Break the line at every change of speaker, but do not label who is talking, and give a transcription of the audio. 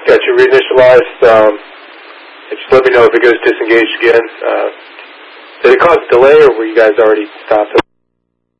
Got you reinitialized. Just let me know if it goes disengaged again. Did it cause a delay, or were you guys already stopped?